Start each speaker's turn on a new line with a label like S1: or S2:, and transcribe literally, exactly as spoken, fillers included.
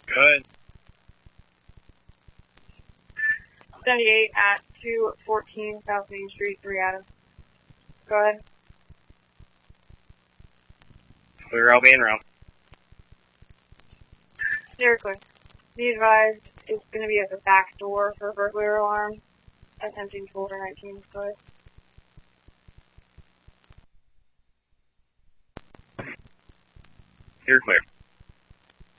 S1: Go ahead.
S2: seventy-eight at two fourteen South Main Street, three Adams. Go ahead.
S1: Clear L B and route.
S2: Very clear. Be advised, it's going to be at the back door for a burglar alarm. Attempting to hold nineteen. Go ahead.
S1: You're clear.